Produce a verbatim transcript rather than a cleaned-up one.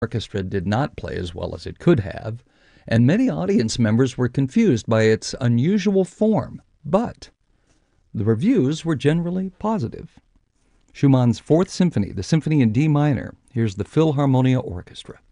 orchestra did not play as well as it could have, and many audience members were confused by its unusual form, but the reviews were generally positive. Schumann's Fourth Symphony, the Symphony in D minor. Here's the Philharmonia Orchestra.